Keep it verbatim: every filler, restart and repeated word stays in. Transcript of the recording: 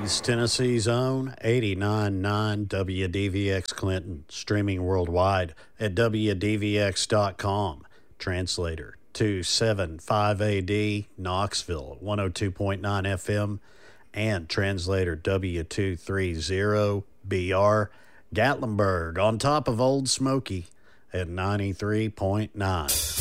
East Tennessee's own eighty-nine point nine W D V X Clinton, streaming worldwide at W D V X dot com. Translator two seventy-five A D, Knoxville, one oh two point nine F M, and translator W two thirty B R, Gatlinburg, on top of Old Smoky at ninety-three point nine.